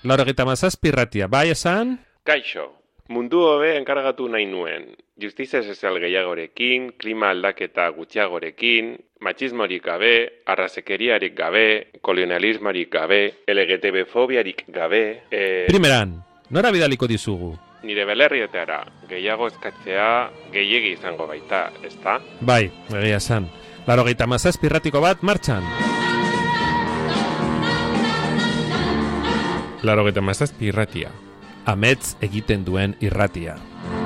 97 irratia, bai esan? Kaixo, mundu hobe enkargatu nahi nuen. Justizia sozial gehiagorekin, klima aldaketa gutxiagorekin, matxismorik gabe, arrazekeriarik gabe, kolonialismorik gabe, LGTB-fobiarik gabe... Primeran, nora bidaliko dizugu? Nire belerrietara, gehiago eskatzea gehiegi izango baita, ezta? Bai, egia esan. 97 irratiko bat, martxan! 97 irratia. Amets egiten duen irratia.